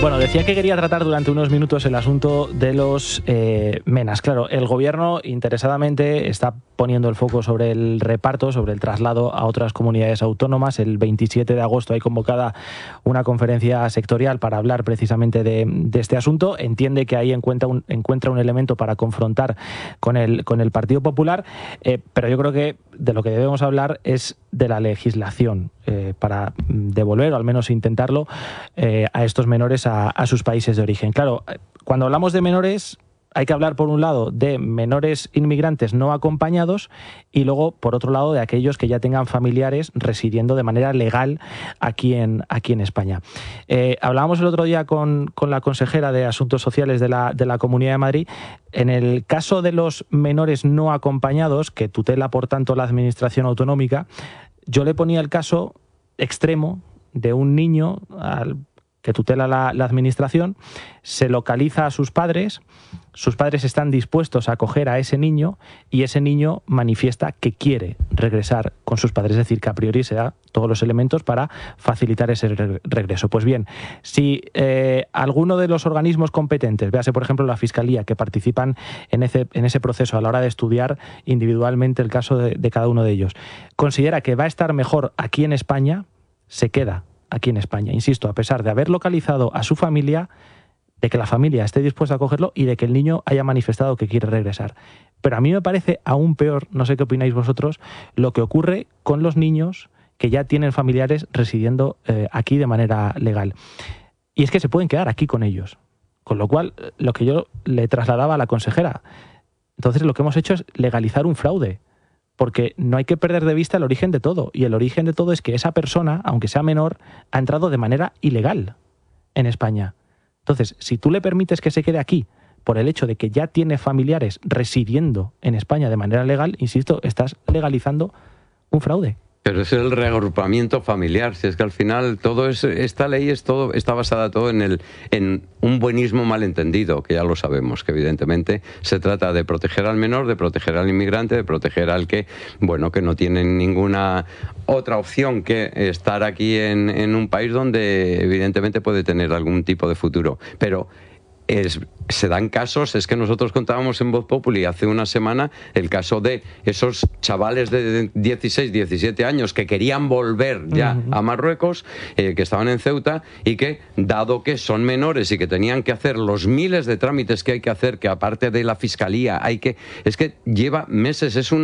Bueno, decía que quería tratar durante unos minutos el asunto de los menas. Claro, el gobierno interesadamente está poniendo el foco sobre el reparto, sobre el traslado a otras comunidades autónomas. El 27 de agosto hay convocada una conferencia sectorial para hablar precisamente de este asunto. Entiende que ahí encuentra un elemento para confrontar con el Partido Popular, pero yo creo que de lo que debemos hablar es de la legislación para devolver, o al menos intentarlo, a estos menores a sus países de origen. Claro, cuando hablamos de menores hay que hablar, por un lado, de menores inmigrantes no acompañados y luego, por otro lado, de aquellos que ya tengan familiares residiendo de manera legal aquí en España. Hablábamos el otro día con la consejera de Asuntos Sociales de la Comunidad de Madrid. En el caso de los menores no acompañados, que tutela, por tanto, la Administración Autonómica, yo le ponía el caso extremo de un niño que tutela la Administración, se localiza a sus padres están dispuestos a acoger a ese niño y ese niño manifiesta que quiere regresar con sus padres, es decir, que a priori se da todos los elementos para facilitar ese regreso. Pues bien, si alguno de los organismos competentes, véase por ejemplo la Fiscalía, que participan en ese proceso a la hora de estudiar individualmente el caso de cada uno de ellos, considera que va a estar mejor aquí en España, se queda aquí en España, insisto, a pesar de haber localizado a su familia, de que la familia esté dispuesta a acogerlo y de que el niño haya manifestado que quiere regresar. Pero a mí me parece aún peor, no sé qué opináis vosotros, lo que ocurre con los niños que ya tienen familiares residiendo aquí de manera legal. Y es que se pueden quedar aquí con ellos. Con lo cual, lo que yo le trasladaba a la consejera, entonces lo que hemos hecho es legalizar un fraude. Porque no hay que perder de vista el origen de todo. Y el origen de todo es que esa persona, aunque sea menor, ha entrado de manera ilegal en España. Entonces, si tú le permites que se quede aquí por el hecho de que ya tiene familiares residiendo en España de manera legal, insisto, estás legalizando un fraude. Pero es el reagrupamiento familiar. Si es que al final esta ley está basada todo en un buenismo malentendido, que ya lo sabemos, que evidentemente se trata de proteger al menor, de proteger al inmigrante, de proteger al que no tiene ninguna otra opción que estar aquí en un país donde evidentemente puede tener algún tipo de futuro. Pero se dan casos, es que nosotros contábamos en Voz Populi hace una semana el caso de esos chavales de 16, 17 años que querían volver ya a Marruecos, que estaban en Ceuta y que, dado que son menores y que tenían que hacer los miles de trámites que hay que hacer, que aparte de la Fiscalía es que lleva meses, es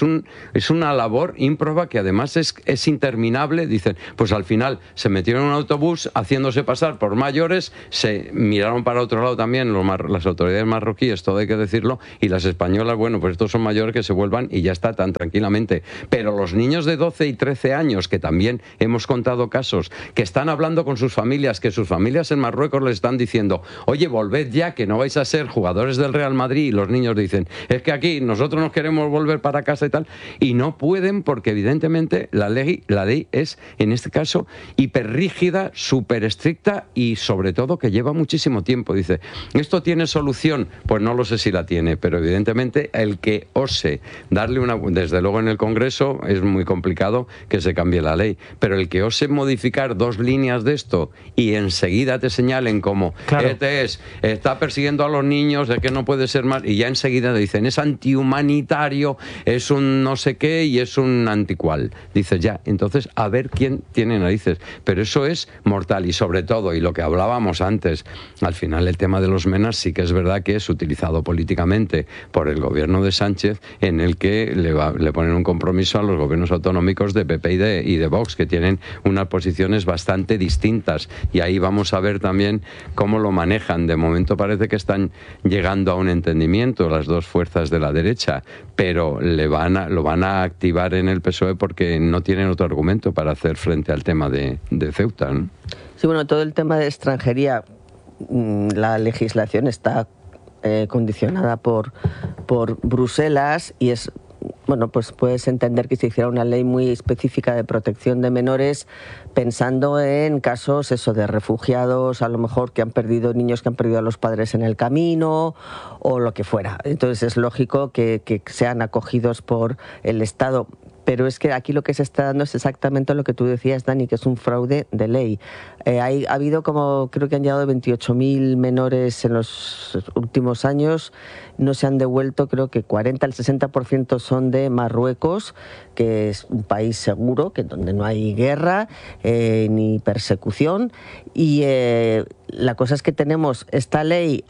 una labor ímproba que además es interminable. Dicen, pues al final se metieron en un autobús haciéndose pasar por mayores, se miraron para otro lado también las autoridades marroquíes, todo hay que decirlo, y las españolas, bueno, pues estos son mayores, que se vuelvan y ya está, tan tranquilamente. Pero los niños de 12 y 13 años, que también hemos contado casos, que están hablando con sus familias, que sus familias en Marruecos les están diciendo, oye, volved ya, que no vais a ser jugadores del Real Madrid, y los niños dicen, es que aquí nosotros nos queremos volver para casa y tal, y no pueden porque evidentemente la ley es, en este caso, hiperrígida, súper estricta y sobre todo que lleva muchísimo tiempo. Dice, ¿esto tiene solución? Pues no lo sé si la tiene, pero evidentemente el que ose darle desde luego en el Congreso es muy complicado que se cambie la ley, pero el que ose modificar 2 líneas de esto y enseguida te señalen como, claro, está persiguiendo a los niños, es que no puede ser más, y ya enseguida te dicen, es antihumanitario, es un no sé qué y es un anticual. Dices, ya, entonces a ver quién tiene narices, pero eso es mortal. Y sobre todo, y lo que hablábamos antes, al final el tema de los menas sí que es verdad que es utilizado políticamente por el gobierno de Sánchez, en el que le ponen un compromiso a los gobiernos autonómicos de PP y de Vox, que tienen unas posiciones bastante distintas, y ahí vamos a ver también cómo lo manejan. De momento parece que están llegando a un entendimiento las dos fuerzas de la derecha, pero lo van a activar en el PSOE porque no tienen otro argumento para hacer frente al tema de Ceuta, ¿no? Sí, bueno, todo el tema de extranjería, la legislación está condicionada por Bruselas, y es, bueno, pues puedes entender que se hiciera una ley muy específica de protección de menores pensando en casos de refugiados, a lo mejor niños que han perdido a los padres en el camino o lo que fuera. Entonces es lógico que sean acogidos por el Estado. pero es que aquí lo que se está dando es exactamente lo que tú decías, Dani, que es un fraude de ley. Ha habido creo que han llegado 28.000 menores en los últimos años, no se han devuelto, creo que 40 al 60% son de Marruecos, que es un país seguro, donde no hay guerra ni persecución, y la cosa es que tenemos esta ley,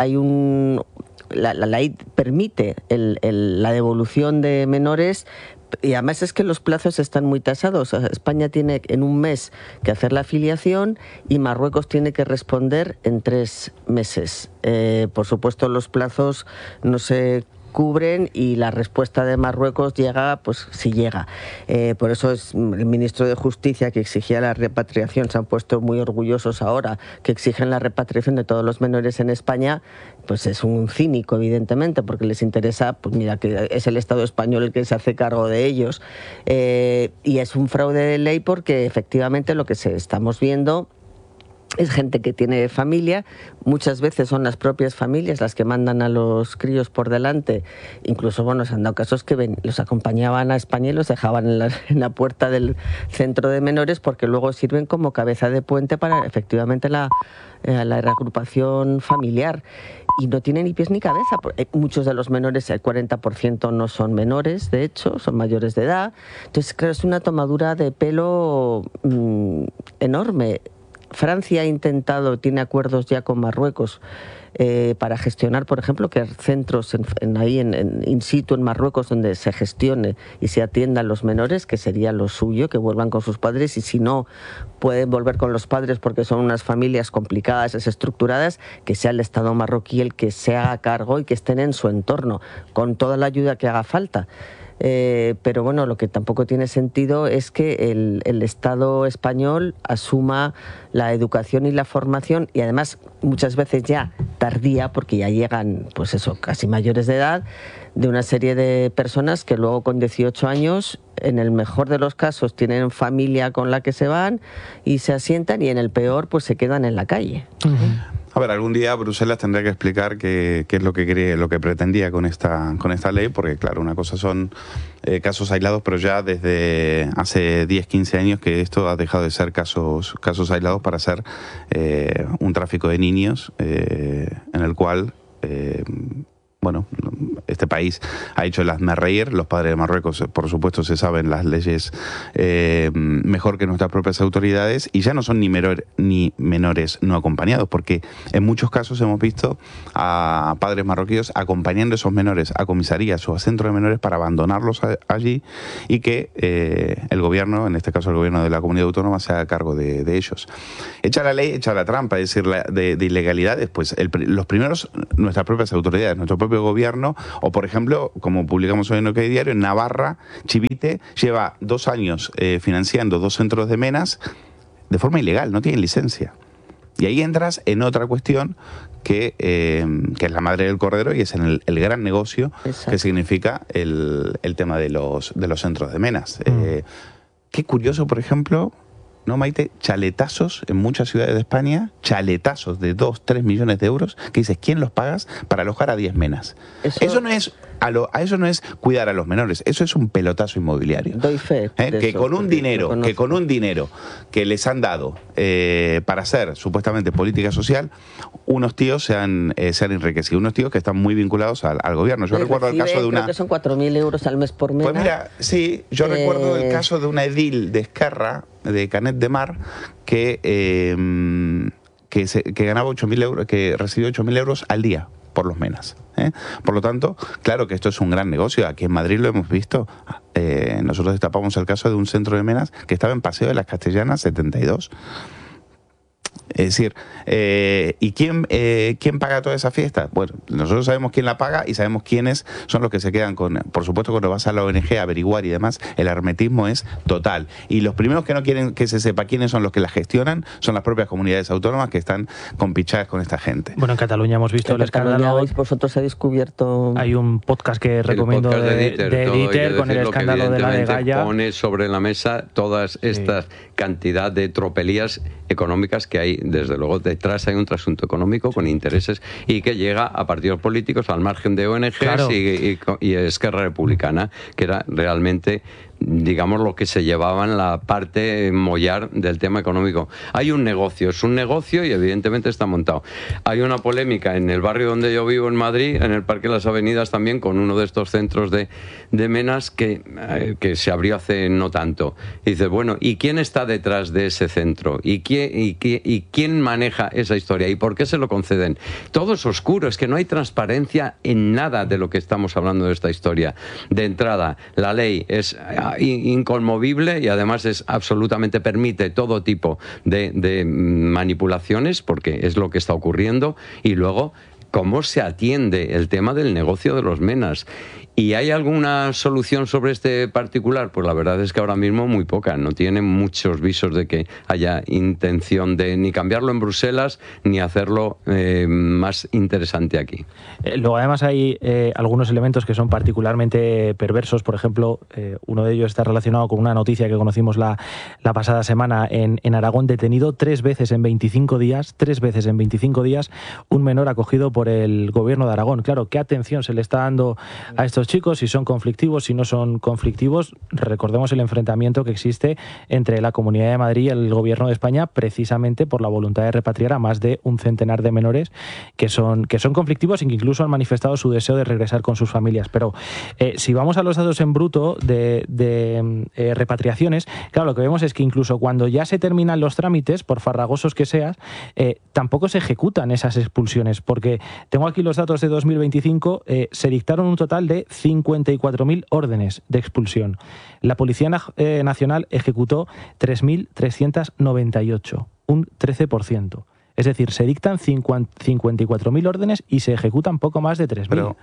la ley permite la devolución de menores. Y además es que los plazos están muy tasados. España tiene en un mes que hacer la afiliación y Marruecos tiene que responder en 3 meses. Por supuesto, los plazos no se cubren y la respuesta de Marruecos llega, pues si llega. Por eso es el ministro de Justicia, que exigía la repatriación, se han puesto muy orgullosos ahora que exigen la repatriación de todos los menores en España. Pues es un cínico, evidentemente, porque les interesa, pues mira, que es el Estado español el que se hace cargo de ellos. Y es un fraude de ley porque efectivamente lo que estamos viendo es gente que tiene familia, muchas veces son las propias familias las que mandan a los críos por delante. Incluso, se han dado casos que los acompañaban a España y los dejaban en la puerta del centro de menores, porque luego sirven como cabeza de puente para efectivamente la reagrupación familiar. Y no tiene ni pies ni cabeza. Muchos de los menores, el 40% no son menores, de hecho, son mayores de edad. Entonces, claro, es una tomadura de pelo enorme. Francia ha intentado, tiene acuerdos ya con Marruecos para gestionar, por ejemplo, que centros in situ en Marruecos donde se gestione y se atiendan los menores, que sería lo suyo, que vuelvan con sus padres, y si no pueden volver con los padres porque son unas familias complicadas, desestructuradas, que sea el Estado marroquí el que se haga cargo y que estén en su entorno, con toda la ayuda que haga falta. Pero lo que tampoco tiene sentido es que el Estado español asuma la educación y la formación, y además muchas veces ya tardía, porque ya llegan, pues eso, casi mayores de edad, de una serie de personas que luego con 18 años, en el mejor de los casos, tienen familia con la que se van y se asientan, y en el peor, pues se quedan en la calle. A ver, algún día Bruselas tendrá que explicar qué es lo que quería, lo que pretendía con esta ley, porque claro, una cosa son casos aislados, pero ya desde hace 10, 15 años que esto ha dejado de ser casos aislados para ser un tráfico de niños en el cual este país ha hecho el hazmerreír. Los padres de Marruecos, por supuesto, se saben las leyes mejor que nuestras propias autoridades, y ya no son ni menores no acompañados, porque en muchos casos hemos visto a padres marroquíes acompañando a esos menores a comisarías o a centros de menores para abandonarlos allí, y que el gobierno, en este caso el gobierno de la comunidad autónoma, se haga cargo de ellos. Echa la ley, echa la trampa, es decir, de ilegalidades, pues los primeros, nuestras propias autoridades, nuestro propio gobierno. O por ejemplo, como publicamos hoy en OK Diario, en Navarra, Chivite lleva 2 años financiando 2 centros de menas de forma ilegal, no tienen licencia. Y ahí entras en otra cuestión que es la madre del cordero, y es en el gran negocio. Exacto. Que significa el tema de los centros de menas. Qué curioso, por ejemplo, ¿no, Maite? Chaletazos en muchas ciudades de España, chaletazos de 2-3 millones de euros, que dices, ¿quién los pagas para alojar a 10 menas? Eso no es eso no es cuidar a los menores, eso es un pelotazo inmobiliario. Doy fe. Que con un dinero que les han dado para hacer supuestamente política social, unos tíos se han enriquecido, unos tíos que están muy vinculados al gobierno. Yo recuerdo el caso de una... Creo que son 4.000 euros al mes por mena. Pues mira, sí, yo recuerdo el caso de una edil de Esquerra, de Canet de Mar, que ganaba 8.000 euros, que recibió 8.000 euros al día por los menas. Por lo tanto, claro que esto es un gran negocio. Aquí en Madrid lo hemos visto. Nosotros destapamos el caso de un centro de menas que estaba en Paseo de las Castellanas 72. Es decir, ¿y quién paga toda esa fiesta? Bueno, nosotros sabemos quién la paga y sabemos quiénes son los que se quedan con... Por supuesto, cuando vas a la ONG a averiguar y demás, el hermetismo es total. Y los primeros que no quieren que se sepa quiénes son los que la gestionan son las propias comunidades autónomas, que están compichadas con esta gente. Bueno, en Cataluña hemos visto el escándalo. Vosotros habéis descubierto... Hay un podcast que recomiendo de Dieter con el escándalo de la Degalla. Pone sobre la mesa todas estas cantidad de tropelías económicas que hay. Desde luego detrás hay un trasunto económico con intereses y que llega a partidos políticos al margen de ONGs. Claro. y Esquerra Republicana, que era realmente digamos, lo que se llevaba en la parte mollar del tema económico. Hay un negocio, es un negocio y evidentemente está montado. Hay una polémica en el barrio donde yo vivo en Madrid, en el Parque de las Avenidas también, con uno de estos centros de menas que se abrió hace no tanto. Y dices, bueno, ¿y quién está detrás de ese centro? ¿Y quién maneja esa historia? ¿Y por qué se lo conceden? Todo es oscuro, es que no hay transparencia en nada de lo que estamos hablando de esta historia. De entrada, la ley es inconmovible y además absolutamente permite todo tipo de manipulaciones, porque es lo que está ocurriendo, y luego cómo se atiende el tema del negocio de los menas. ¿Y hay alguna solución sobre este particular? Pues la verdad es que ahora mismo muy poca. No tiene muchos visos de que haya intención de ni cambiarlo en Bruselas ni hacerlo más interesante aquí. Luego además hay algunos elementos que son particularmente perversos. Por ejemplo, uno de ellos está relacionado con una noticia que conocimos la pasada semana en Aragón. Detenido 3 veces en 25 días, un menor acogido por el gobierno de Aragón. Claro, ¿qué atención se le está dando a estos chicos? Si son conflictivos, si no son conflictivos. Recordemos el enfrentamiento que existe entre la Comunidad de Madrid y el gobierno de España, precisamente por la voluntad de repatriar a más de un centenar de menores que son conflictivos y que incluso han manifestado su deseo de regresar con sus familias. Pero si vamos a los datos en bruto de repatriaciones, claro, lo que vemos es que incluso cuando ya se terminan los trámites, por farragosos que seas, tampoco se ejecutan esas expulsiones, porque tengo aquí los datos de 2025, se dictaron un total de 54.000 órdenes de expulsión. La Policía Nacional ejecutó 3.398, un 13%. Es decir, se dictan 54.000 órdenes y se ejecutan poco más de 3.000. Pero,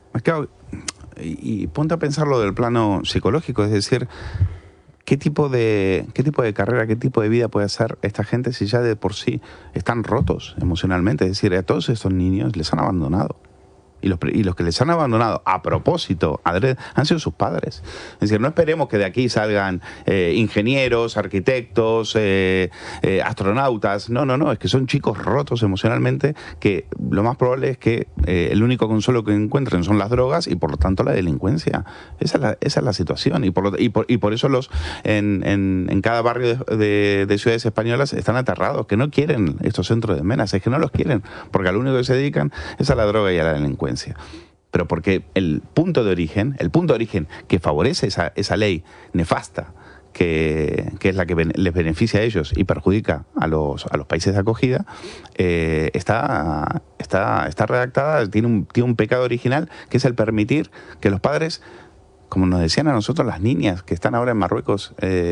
y ponte a pensarlo del plano psicológico, es decir, ¿qué tipo de carrera, qué tipo de vida puede hacer esta gente si ya de por sí están rotos emocionalmente? Es decir, a todos estos niños les han abandonado. Y los que les han abandonado a propósito han sido sus padres. Es decir, no esperemos que de aquí salgan ingenieros, arquitectos, astronautas. No, es que son chicos rotos emocionalmente que lo más probable es que el único consuelo que encuentren son las drogas y por lo tanto la delincuencia. Esa es la situación. Y por eso en cada barrio de ciudades españolas están aterrados, que no quieren estos centros de menas, es que no los quieren, porque a lo único que se dedican es a la droga y a la delincuencia. Pero porque el punto de origen que favorece esa ley nefasta, que es la que les beneficia a ellos y perjudica a los países de acogida, está redactada, tiene un pecado original, que es el permitir que los padres, como nos decían a nosotros las niñas que están ahora en Marruecos,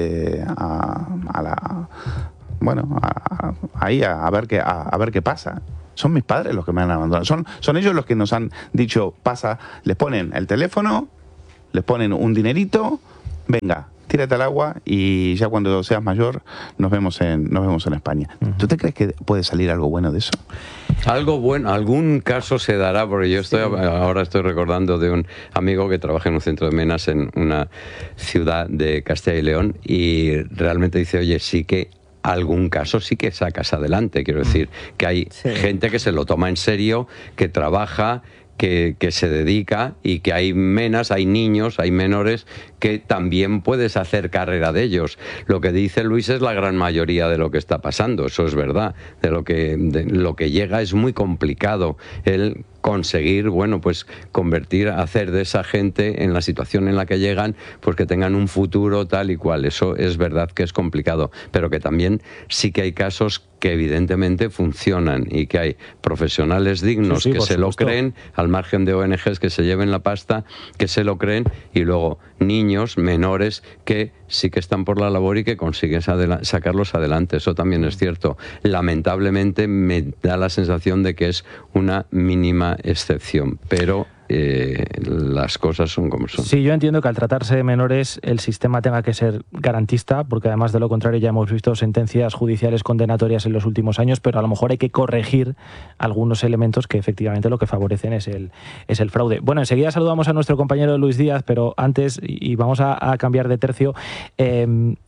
a ver qué pasa. Son mis padres los que me han abandonado. Son ellos los que nos han dicho, pasa, les ponen el teléfono, les ponen un dinerito, venga, tírate al agua y ya cuando seas mayor nos vemos en España. ¿Tú te crees que puede salir algo bueno de eso? Algo bueno, algún caso se dará, porque yo ahora estoy recordando de un amigo que trabaja en un centro de menas en una ciudad de Castilla y León y realmente dice, oye, sí que algún caso sí que sacas adelante. Quiero decir que hay gente que se lo toma en serio, que trabaja, que se dedica y que hay menas, hay niños, hay menores que también puedes hacer carrera de ellos. Lo que dice Luis es la gran mayoría de lo que está pasando, eso es verdad. De lo que llega es muy complicado el conseguir, pues hacer de esa gente en la situación en la que llegan, pues que tengan un futuro tal y cual. Eso es verdad que es complicado, pero que también sí que hay casos que evidentemente funcionan y que hay profesionales dignos que se lo creen, al margen de ONGs que se lleven la pasta, que se lo creen, y luego niños menores que sí que están por la labor y que consiguen sacarlos adelante. Eso también es cierto. Lamentablemente me da la sensación de que es una mínima excepción, pero las cosas son como son. Sí, yo entiendo que al tratarse de menores el sistema tenga que ser garantista, porque además de lo contrario ya hemos visto sentencias judiciales condenatorias en los últimos años, pero a lo mejor hay que corregir algunos elementos que efectivamente lo que favorecen es el fraude. Bueno, enseguida saludamos a nuestro compañero Luis Díaz, pero antes, y vamos a cambiar de tercio,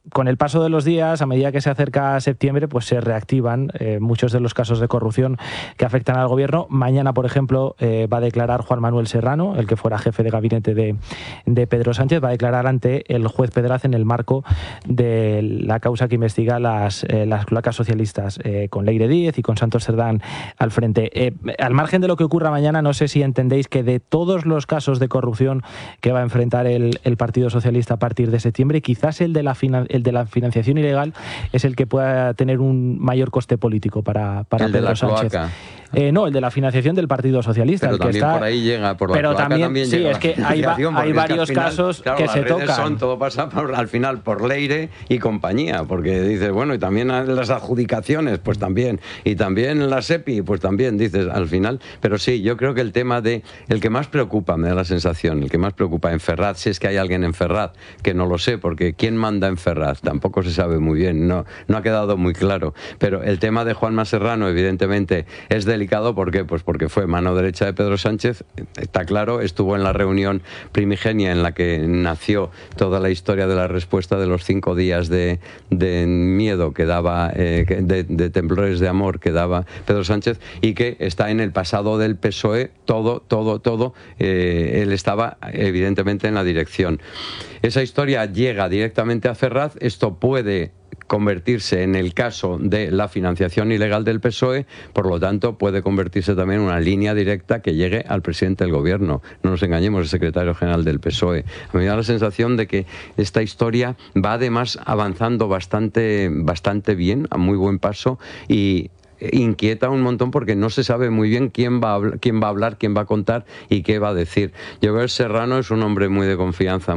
con el paso de los días, a medida que se acerca septiembre, pues se reactivan muchos de los casos de corrupción que afectan al gobierno. Mañana, por ejemplo, va a declarar Juan Manuel Serrano, el que fuera jefe de gabinete de Pedro Sánchez, va a declarar ante el juez Pedraz en el marco de la causa que investiga las cloacas socialistas, con Leire Díez y con Santos Cerdán al frente. Al margen de lo que ocurra mañana, no sé si entendéis que de todos los casos de corrupción que va a enfrentar el Partido Socialista a partir de septiembre, quizás el de la financiación ilegal es el que pueda tener un mayor coste político para Pedro Sánchez. No, el de la financiación del Partido Socialista. Pero el que también está, por ahí llega, por la pero cloaca también sí, llega es que hay varios casos claro, que se tocan. Todo pasa al final por Leire y compañía, porque dices, bueno, y también las adjudicaciones, pues también, y también la SEPI, pues también, dices, al final. Pero sí, yo creo que el tema el que más preocupa, me da la sensación, el que más preocupa en Ferraz, si es que hay alguien en Ferraz, que no lo sé, porque ¿quién manda en Ferraz? Tampoco se sabe muy bien, no ha quedado muy claro. Pero el tema de Juanma Serrano, evidentemente, es delicado. ¿Por qué? Pues porque fue mano derecha de Pedro Sánchez, está claro, estuvo en la reunión primigenia en la que nació toda la historia de la respuesta de los 5 días de miedo que daba, de temblores de amor que daba Pedro Sánchez, y que está en el pasado del PSOE, todo, él estaba evidentemente en la dirección. Esa historia llega directamente a Ferraz, esto puede convertirse en el caso de la financiación ilegal del PSOE, por lo tanto puede convertirse también en una línea directa que llegue al presidente del gobierno. No nos engañemos, el secretario general del PSOE. A mí me da la sensación de que esta historia va además avanzando bastante bien, a muy buen paso, y inquieta un montón porque no se sabe muy bien quién va a hablar, quién va a contar y qué va a decir. Yo creo que Serrano es un hombre muy de confianza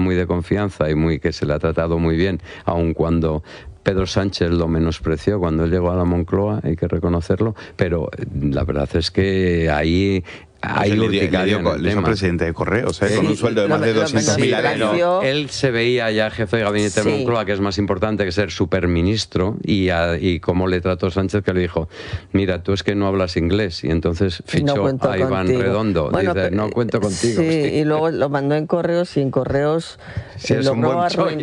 y que se le ha tratado muy bien, aun cuando Pedro Sánchez lo menospreció cuando él llegó a la Moncloa, hay que reconocerlo, pero la verdad es que ahí hay urticaria en el tema. Presidente de Correos, con un sueldo de más de 200.000 al año. Él se veía ya jefe de gabinete de Moncloa, que es más importante que ser superministro, y como le trató Sánchez, que le dijo, mira, tú es que no hablas inglés, y entonces fichó a Iván Redondo. Bueno, dice, no cuento contigo. Sí, y luego lo mandó en Correos, y en Correos logró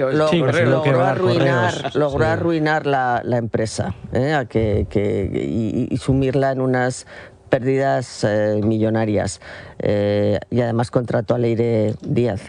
arruinar la empresa, y sumirla en unas pérdidas millonarias, y además contrató a Leire Díaz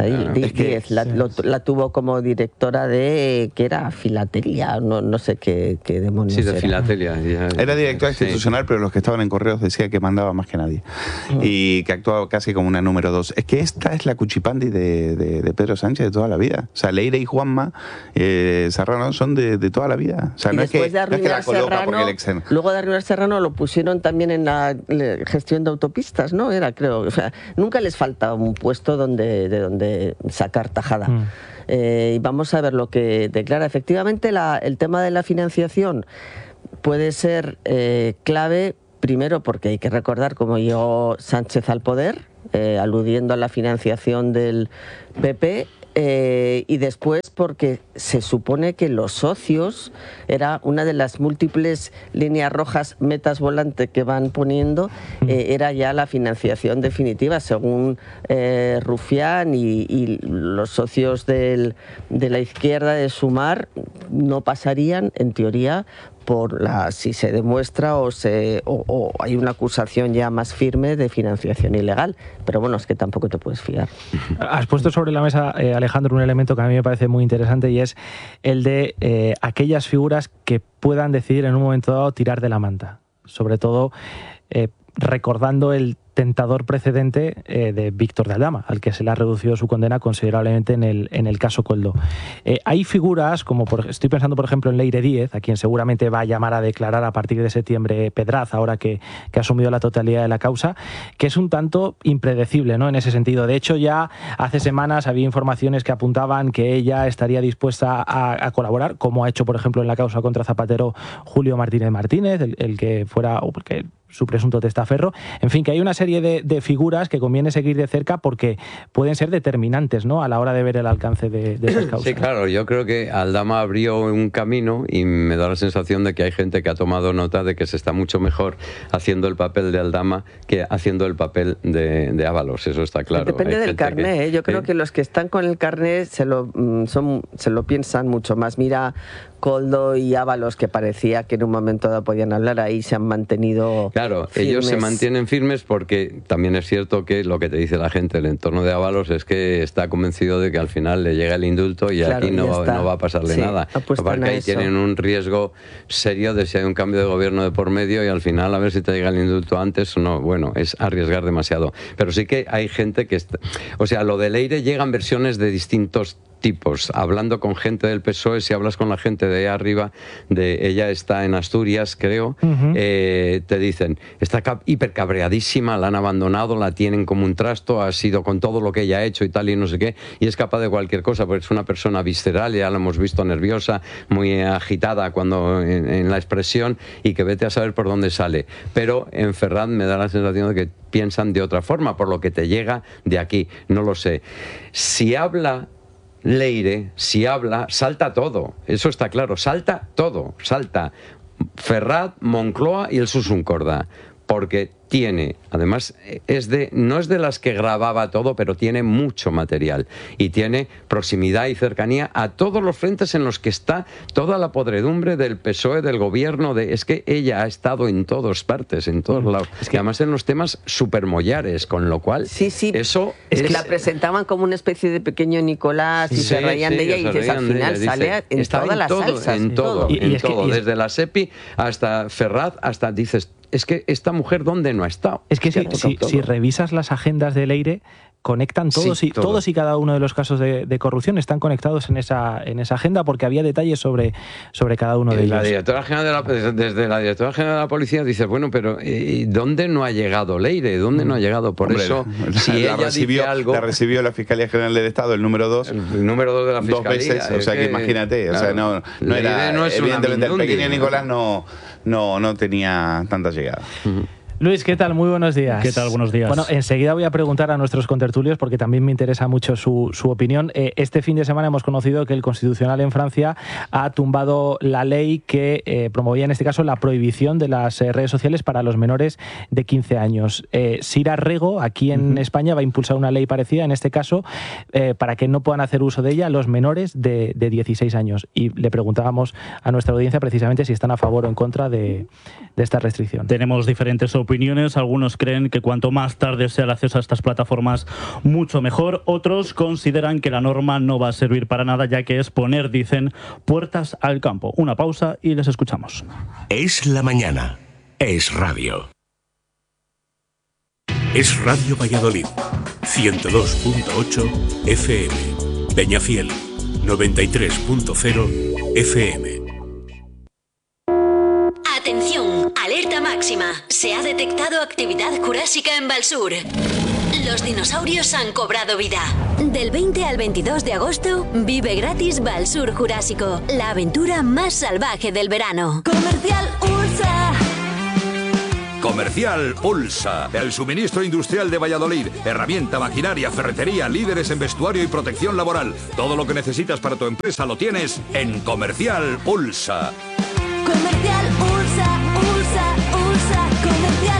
la tuvo como directora de, que era filatelia, no sé qué demonios. Sí, de filatelia. Era directora institucional, pero los que estaban en Correos decían que mandaba más que nadie y que actuaba casi como una número 2. Es que esta es la cuchipandi de Pedro Sánchez de toda la vida. O sea, Leire y Juanma Serrano son de toda la vida. O sea, y después de arruinar Serrano, luego de arruinar Serrano lo pusieron también en la gestión de autopistas, ¿no? Creo. O sea, nunca les falta un puesto de donde sacar tajada. Y vamos a ver lo que declara. Efectivamente, el tema de la financiación puede ser clave, primero porque hay que recordar cómo llegó Sánchez al poder, aludiendo a la financiación del PP, y después porque se supone que los socios era una de las múltiples líneas rojas, metas volantes que van poniendo, era ya la financiación definitiva, según Rufián y los socios de la izquierda de Sumar no pasarían, en teoría, si se demuestra o hay una acusación ya más firme de financiación ilegal. Pero bueno, es que tampoco te puedes fiar. Has puesto sobre la mesa, Alejandro, un elemento que a mí me parece muy interesante, y es el de aquellas figuras que puedan decidir en un momento dado tirar de la manta. Sobre todo recordando el tentador precedente de Víctor de Aldama, al que se le ha reducido su condena considerablemente en el caso Koldo. Hay figuras como, estoy pensando por ejemplo en Leire Díez, a quien seguramente va a llamar a declarar a partir de septiembre Pedraz, ahora que ha asumido la totalidad de la causa, que es un tanto impredecible, ¿no? En ese sentido. De hecho, ya hace semanas había informaciones que apuntaban que ella estaría dispuesta a colaborar, como ha hecho por ejemplo en la causa contra Zapatero Julio Martínez, el que fuera, o que su presunto testaferro. En fin, que hay una serie de figuras que conviene seguir de cerca porque pueden ser determinantes, ¿no?, a la hora de ver el alcance de esas causas. Sí, claro, yo creo que Aldama abrió un camino y me da la sensación de que hay gente que ha tomado nota de que se está mucho mejor haciendo el papel de Aldama que haciendo el papel de Ábalos, eso está claro. Depende del carné, yo creo que los que están con el carné se lo piensan mucho más. Mira, Koldo y Ábalos, que parecía que en un momento dado podían hablar, ahí se han mantenido Claro, firmes. ellos se mantienen firmes porque también es cierto que lo que te dice la gente del entorno de Ábalos es que está convencido de que al final le llega el indulto y Claro, aquí no va a pasarle nada. Aparte ahí tienen un riesgo serio de si hay un cambio de gobierno de por medio y al final a ver si te llega el indulto antes o no. Bueno, es arriesgar demasiado. Pero sí que hay gente que está... O sea, lo de Leire llegan versiones de distintos tipos. Hablando con gente del PSOE, si hablas con la gente de ahí arriba, ella está en Asturias, creo, te dicen, está hipercabreadísima, la han abandonado, la tienen como un trasto, ha sido con todo lo que ella ha hecho y tal y no sé qué, y es capaz de cualquier cosa, porque es una persona visceral, ya la hemos visto nerviosa, muy agitada cuando en la expresión, y que vete a saber por dónde sale. Pero en Ferraz me da la sensación de que piensan de otra forma, por lo que te llega de aquí, no lo sé. Si habla Leire, si habla, salta todo, eso está claro, salta todo, salta Ferraz, Moncloa y el Susuncorda, porque tiene, además, no es de las que grababa todo, pero tiene mucho material y tiene proximidad y cercanía a todos los frentes en los que está toda la podredumbre del PSOE, del gobierno, es que ella ha estado en todas partes, en todos lados, es que además en los temas supermollares, con lo cual eso es que la presentaban como una especie de pequeño Nicolás y se reían de ella, y dices, al final sale en todas las salsas, en todo, desde la SEPI hasta Ferraz, hasta dices, es que esta mujer, ¿dónde no ha estado? Es que si revisas las agendas de Leire, conectan todos y cada uno de los casos de corrupción, están conectados en esa agenda, porque había detalles sobre cada uno de ellos. Desde la directora general de la policía dices, bueno, pero ¿dónde no ha llegado Leire? ¿Dónde no ha llegado? Por eso, si ella dice algo... La recibió la Fiscalía General del Estado, el número 2. El número 2 de la Fiscalía. 2 veces, o sea que imagínate, claro, o sea, no era... Evidentemente el pequeño Nicolás no tenía tanta llegada. Luis, ¿qué tal? Muy buenos días. ¿Qué tal? Buenos días. Bueno, enseguida voy a preguntar a nuestros contertulios porque también me interesa mucho su opinión. Este fin de semana hemos conocido que el Constitucional en Francia ha tumbado la ley que promovía en este caso la prohibición de las redes sociales para los menores de 15 años. Sira Rego, aquí en España, va a impulsar una ley parecida, en este caso, para que no puedan hacer uso de ella los menores de 16 años. Y le preguntábamos a nuestra audiencia precisamente si están a favor o en contra de esta restricción. Tenemos diferentes opiniones. Algunos creen que cuanto más tarde sea el acceso a estas plataformas, mucho mejor. Otros consideran que la norma no va a servir para nada, ya que es poner, dicen, puertas al campo. Una pausa y les escuchamos. Es la mañana. Es radio. Es Radio Valladolid. 102.8 FM. Peñafiel. 93.0 FM. Atención, alerta máxima. Se ha detectado actividad jurásica en Valsur. Los dinosaurios han cobrado vida. Del 20 al 22 de agosto, vive gratis Valsur Jurásico, la aventura más salvaje del verano. Comercial Ursa. Comercial Ulsa, el suministro industrial de Valladolid, herramienta, maquinaria, ferretería, líderes en vestuario y protección laboral. Todo lo que necesitas para tu empresa lo tienes en Comercial Ulsa. Comercial Ursa, Ursa, Ursa, Comercial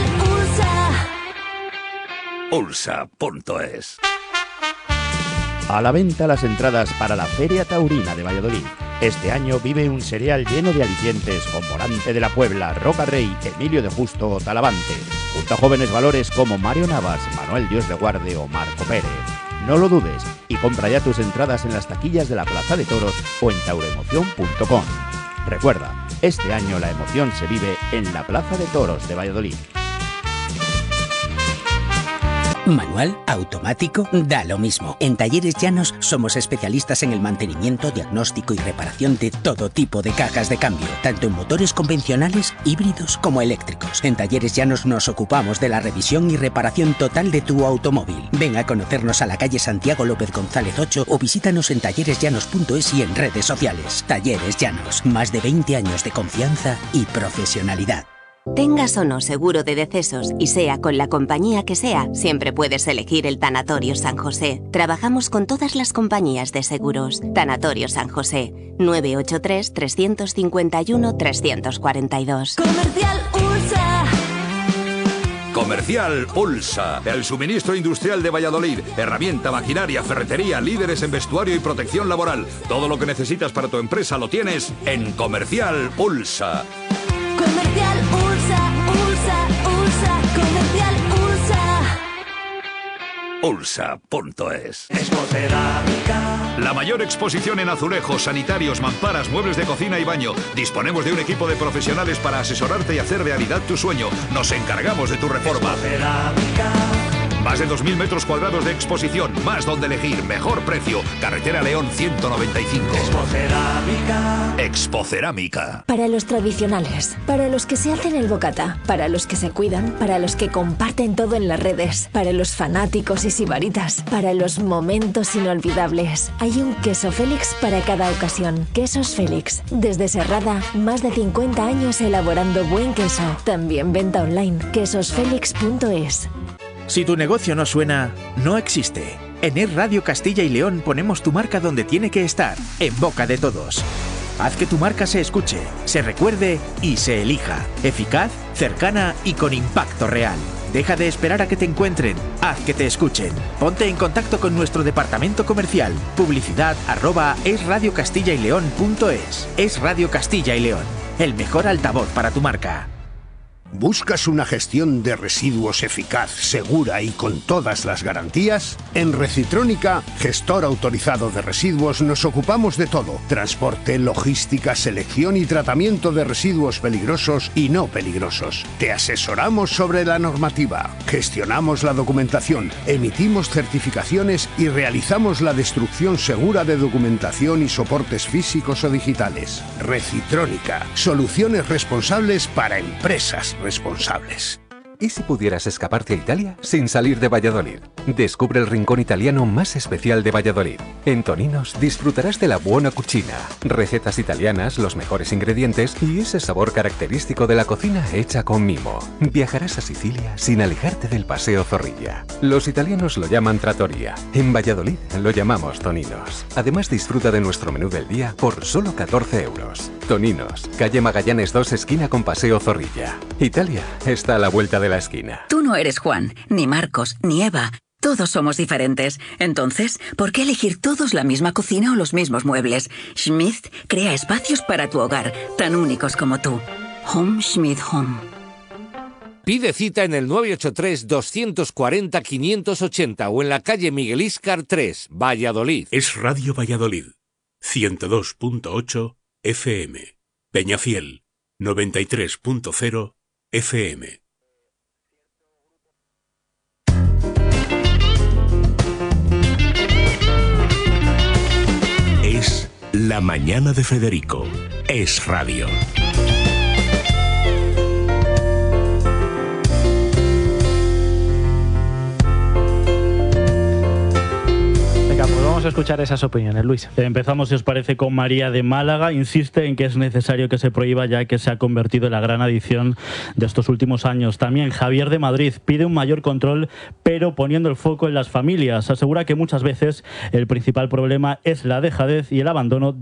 Ursa. Ulsa.es. A la venta las entradas para la Feria Taurina de Valladolid. Este año vive un serial lleno de alicientes con Morante de la Puebla, Roca Rey, Emilio de Justo o Talavante, junto a jóvenes valores como Mario Navas, Manuel Dios de Guarde o Marco Pérez. No lo dudes y compra ya tus entradas en las taquillas de la Plaza de Toros o en tauroemoción.com. Recuerda, este año la emoción se vive en la Plaza de Toros de Valladolid. Manual, automático, da lo mismo. En Talleres Llanos somos especialistas en el mantenimiento, diagnóstico y reparación de todo tipo de cajas de cambio, tanto en motores convencionales, híbridos como eléctricos. En Talleres Llanos nos ocupamos de la revisión y reparación total de tu automóvil. Ven a conocernos a la calle Santiago López González 8 o visítanos en talleresllanos.es y en redes sociales. Talleres Llanos, más de 20 años de confianza y profesionalidad. Tengas o no seguro de decesos y sea con la compañía que sea, siempre puedes elegir el Tanatorio San José. Trabajamos con todas las compañías de seguros. Tanatorio San José, 983-351-342. Comercial Ulsa. Comercial Ulsa, el suministro industrial de Valladolid. Herramienta, maquinaria, ferretería, líderes en vestuario y protección laboral. Todo lo que necesitas para tu empresa lo tienes en Comercial Ulsa. Comercial Ulsa, Ulsa, Ulsa, Comercial Ulsa. Ulsa.es. La mayor exposición en azulejos, sanitarios, mamparas, muebles de cocina y baño. Disponemos de un equipo de profesionales para asesorarte y hacer realidad tu sueño. Nos encargamos de tu reforma. Más de 2.000 metros cuadrados de exposición, más donde elegir, mejor precio. Carretera León 195. Expocerámica. Para los tradicionales, para los que se hacen el bocata, para los que se cuidan, para los que comparten todo en las redes, para los fanáticos y sibaritas, para los momentos inolvidables. Hay un queso Félix para cada ocasión. Quesos Félix. Desde Serrada, más de 50 años elaborando buen queso. También venta online. quesosfelix.es. Si tu negocio no suena, no existe. En Es Radio Castilla y León ponemos tu marca donde tiene que estar, en boca de todos. Haz que tu marca se escuche, se recuerde y se elija. Eficaz, cercana y con impacto real. Deja de esperar a que te encuentren, haz que te escuchen. Ponte en contacto con nuestro departamento comercial. Publicidad@esradiocastillaileon.es. Es Radio Castilla y León, el mejor altavoz para tu marca. ¿Buscas una gestión de residuos eficaz, segura y con todas las garantías? En Recitrónica, gestor autorizado de residuos, nos ocupamos de todo. Transporte, logística, selección y tratamiento de residuos peligrosos y no peligrosos. Te asesoramos sobre la normativa, gestionamos la documentación, emitimos certificaciones y realizamos la destrucción segura de documentación y soportes físicos o digitales. Recitrónica, soluciones responsables para empresas responsables. ¿Y si pudieras escaparte a Italia sin salir de Valladolid? Descubre el rincón italiano más especial de Valladolid. En Toninos disfrutarás de la buona cucina, recetas italianas, los mejores ingredientes y ese sabor característico de la cocina hecha con mimo. Viajarás a Sicilia sin alejarte del Paseo Zorrilla. Los italianos lo llaman trattoria. En Valladolid lo llamamos Toninos. Además disfruta de nuestro menú del día por solo 14 euros. Toninos, calle Magallanes 2, esquina con Paseo Zorrilla. Italia está a la vuelta de la esquina. Tú no eres Juan, ni Marcos, ni Eva. Todos somos diferentes. Entonces, ¿por qué elegir todos la misma cocina o los mismos muebles? Schmidt crea espacios para tu hogar, tan únicos como tú. Home Schmidt Home. Pide cita en el 983-240-580 o en la calle Miguel Íscar 3, Valladolid. Es Radio Valladolid, 102.8 FM. Peñafiel, 93.0 FM. Es La Mañana de Federico. Es Radio. Pues vamos a escuchar esas opiniones, Luis. Empezamos, si os parece, con María de Málaga. Insiste en que es necesario que se prohíba, ya que se ha convertido en la gran adicción de estos últimos años. También Javier de Madrid pide un mayor control, pero poniendo el foco en las familias. Asegura que muchas veces el principal problema es la dejadez y el abandono